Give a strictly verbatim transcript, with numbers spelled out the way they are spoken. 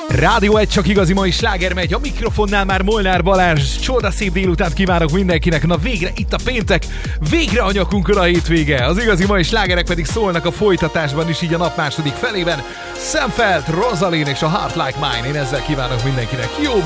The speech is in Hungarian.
Rádió egy, csak igazi mai sláger megy. A mikrofonnál már Molnár Balázs. Csodaszép délutánt kívánok mindenkinek. Na végre itt a péntek, végre a nyakunkon a hétvége. Az igazi mai slágerek pedig szólnak a folytatásban is, így a nap második felében. Sam Feldt, Rosalind és a Heart Like Mine. Én ezzel kívánok mindenkinek jó